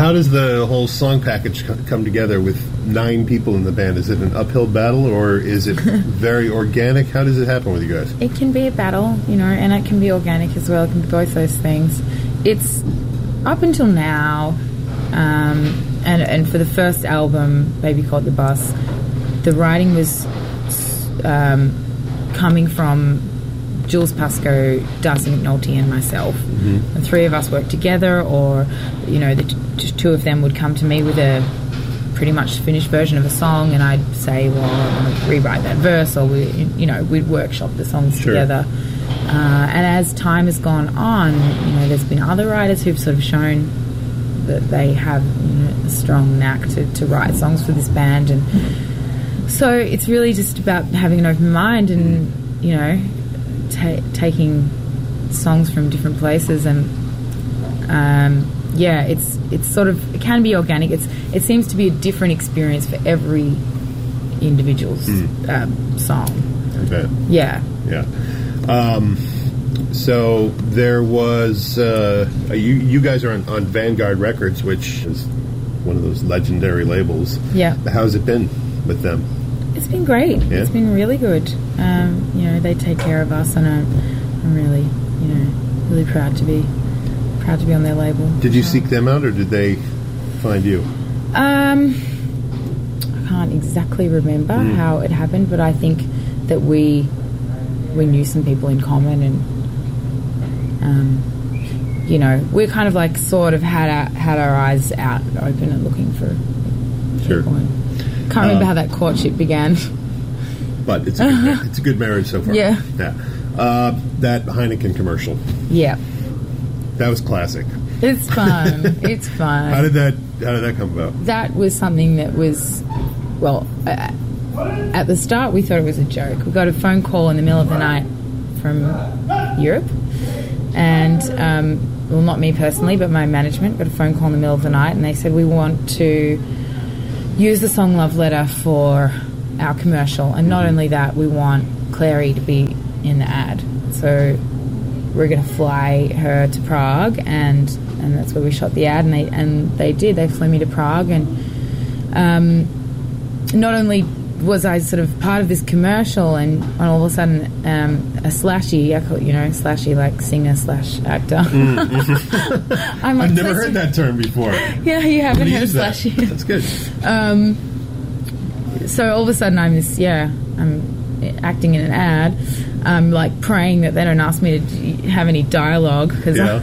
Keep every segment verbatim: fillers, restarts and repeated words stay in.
how does the whole song package co- come together with nine people in the band? Is it an uphill battle, or is it very organic? How does it happen with you guys? It can be a battle, you know, and it can be organic as well. It can be both those things. It's up until now, um, and and for the first album, Baby Caught the Bus, the writing was um, coming from Jules Pascoe, Darcy McNulty, and myself. Mm-hmm. The three of us worked together, or, you know, the t- two of them would come to me with a pretty much finished version of a song, and I'd say, well, I want to rewrite that verse, or we, you know, we'd workshop the songs sure. together. Uh, and as time has gone on, you know, there's been other writers who've sort of shown that they have, you know, a strong knack to, to write songs for this band, and so it's really just about having an open mind and, you know, ta- taking songs from different places, and um, yeah, it's it's sort of, it can be organic. It's it seems to be a different experience for every individual's mm. um, song. Okay. Yeah. Yeah. Um, so there was uh, you you guys are on, on Vanguard Records, which is one of those legendary labels. Yeah. How's it been with them? It's been great. Yeah? It's been really good. Um, you know, they take care of us, and I'm, I'm really, you know, really proud to be proud to be on their label. Did you seek them out, or did they find you? Um, I can't exactly remember mm. how it happened, but I think that we we knew some people in common, and um, you know, we kind of like sort of had our had our eyes out open and looking for sure. people. And can't remember uh, how that courtship began, but it's a good, it's a good marriage so far. Yeah, yeah. Uh, that Heineken commercial. Yeah, that was classic. It's fun. It's fun. How did that How did that come about? That was something that was, well, uh, at the start we thought it was a joke. We got a phone call in the middle of the night from Europe, and um, well, not me personally, but my management got a phone call in the middle of the night, and they said, we want to use the song Love Letter for our commercial, and not only that, we want Clary to be in the ad. So we're going to fly her to Prague, and and that's where we shot the ad, and they and they did. They flew me to Prague, and um, not only was I sort of part of this commercial, and, and all of a sudden um, a slashy, I call it, you know, slashy, like singer slash actor. Mm. I'm like, I've never heard that term before. Yeah, you haven't heard slashy. That. That's good. Um, so all of a sudden I'm this, yeah, I'm acting in an ad. I'm like praying that they don't ask me to have any dialogue, because yeah.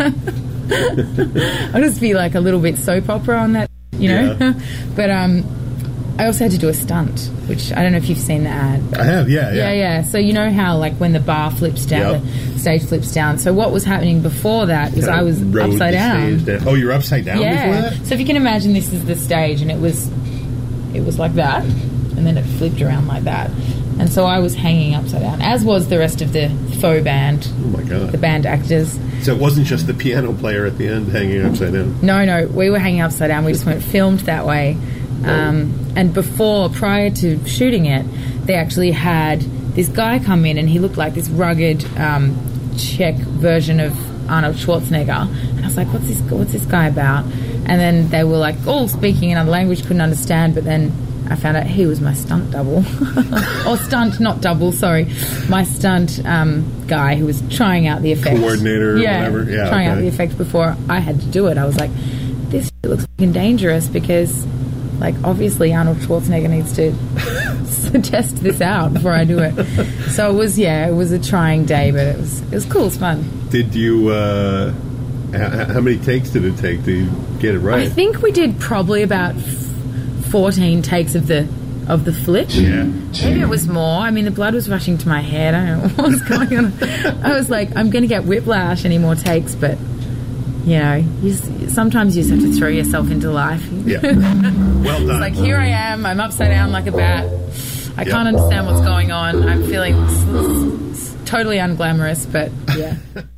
I'll just be like a little bit soap opera on that, you know. Yeah. But um, I also had to do a stunt, which I don't know if you've seen the ad. I have, yeah, yeah. Yeah, yeah. So you know how, like, when the bar flips down, yep. the stage flips down. So what was happening before that was I was upside down. down. Oh, you're upside down yeah. before that? So if you can imagine, this is the stage, and it was, it was like that, and then it flipped around like that. And so I was hanging upside down, as was the rest of the faux band. Oh, my God. The band actors. So it wasn't just the piano player at the end hanging upside down? No, no. We were hanging upside down. We just weren't filmed that way. Um, and before, prior to shooting it, they actually had this guy come in, and he looked like this rugged um, Czech version of Arnold Schwarzenegger. And I was like, what's this, what's this guy about? And then they were like all speaking another language, couldn't understand, but then I found out he was my stunt double. Or stunt, not double, sorry. My stunt um, guy who was trying out the effect. Coordinator yeah, or whatever. Yeah, trying okay. out the effect before I had to do it. I was like, this shit looks fucking dangerous, because, like, obviously Arnold Schwarzenegger needs to test this out before I do it. So it was, yeah, it was a trying day, but it was it was cool, it was fun. Did you, uh, h- how many takes did it take to get it right? I think we did probably about fourteen takes of the of the flip. Yeah. Maybe it was more. I mean, the blood was rushing to my head. I don't know what was going on. I was like, I'm going to get whiplash any more takes, but, you know, you just, sometimes you just have to throw yourself into life. Yeah. Well done. It's like, here I am. I'm upside down like a bat. I yep. can't understand what's going on. I'm feeling s- s- totally unglamorous, but yeah.